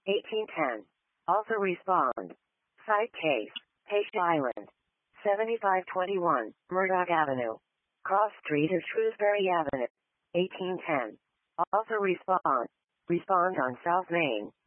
1810. Also respond. Side case. Page Island. 7521, Murdoch Avenue. Cross Street of Shrewsbury Avenue. 1810. Also respond. Respond on South Main.